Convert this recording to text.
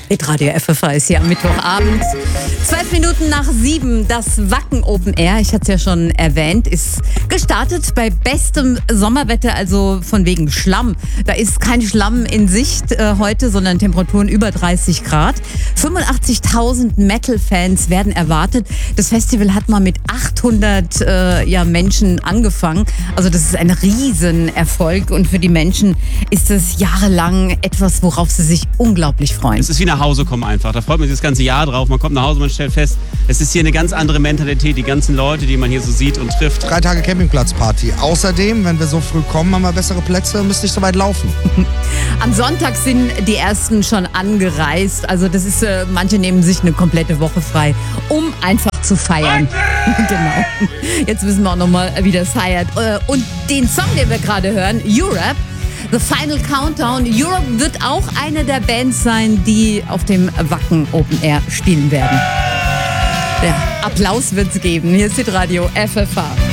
Hitradio FFH ist hier am Mittwochabend. 12 Minuten nach 7, das Wacken Open Air, ich hatte es ja schon erwähnt, ist gestartet bei bestem Sommerwetter, also von wegen Schlamm. Da ist kein Schlamm in Sicht heute, sondern Temperaturen über 30 Grad. 85.000 Metal-Fans werden erwartet. Das Festival hat mal mit 800 Menschen angefangen. Also das ist ein Riesenerfolg und für die Menschen ist es jahrelang etwas, worauf sie sich unglaublich freuen. Es ist wie nach Hause kommen einfach. Da freut man sich das ganze Jahr drauf. Man kommt nach Hause, man stellt fest, es ist hier eine ganz andere Mentalität. Die ganzen Leute, die man hier so sieht und trifft. 3 Tage Campingplatzparty. Außerdem, wenn wir so früh kommen, haben wir bessere Plätze, müsst nicht so weit laufen. Am Sonntag sind die ersten schon angereist. Also das ist, manche nehmen sich eine komplette Woche frei, um einfach zu feiern. Genau. Jetzt wissen wir auch nochmal, wie das feiert. Und den Song, den wir gerade hören, Europe, The Final Countdown. Europe wird auch eine der Bands sein, die auf dem Wacken Open Air spielen werden. Ja, Applaus wird's geben. Hier ist Hitradio FFH.